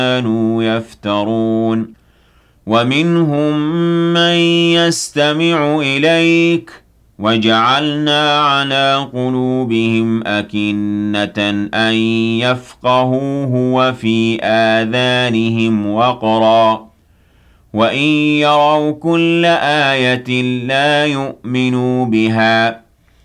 كانوا يفترون ومنهم من يستمع إليك وجعلنا على قلوبهم أكنة أن يفقهوه وفي آذانهم وقرا وإن يروا كل آية لا يؤمنوا بها